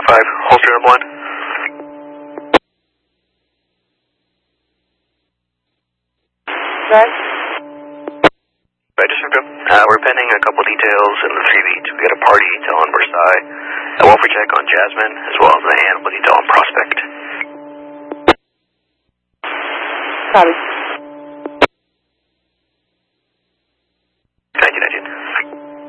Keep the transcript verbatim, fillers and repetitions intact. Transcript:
five, holster number one. Right. Register, uh, we're pending a couple details in the three beats. We got a party detail on Versailles, a welfare check on Jasmine, as well as an animal detail on Prospect. Copy.